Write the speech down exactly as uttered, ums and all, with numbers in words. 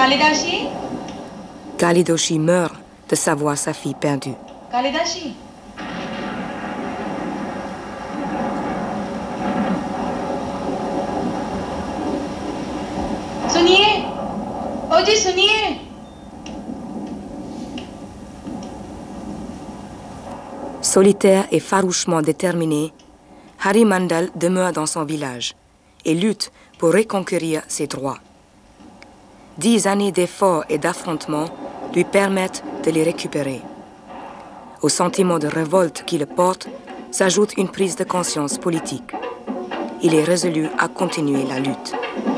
Kalidashi? Kalidoshi meurt de savoir sa fille perdue. Kalidashi? सुनिए, ओ जी सुनिए। Solitaire et farouchement déterminé, Hari Mandal demeure dans son village et lutte pour reconquérir ses droits. Dix années d'efforts et d'affrontements lui permettent de les récupérer. Au sentiment de révolte qui le porte s'ajoute une prise de conscience politique. Il est résolu à continuer la lutte.